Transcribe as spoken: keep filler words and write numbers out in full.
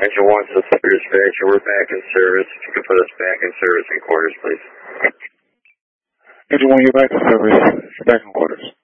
Engine one, so dispatch, we're back in service. If you could put us back in service in quarters, please. Engine one, you're back in service. You're back in quarters.